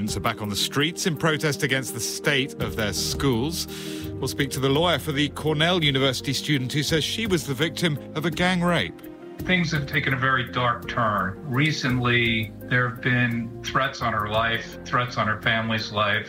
students are back on the streets in protest against the state of their schools. We'll speak to the lawyer for the Cornell University student who says she was the victim of a gang rape. Things have taken a very dark turn. Recently, there have been threats on her life, threats on her family's life.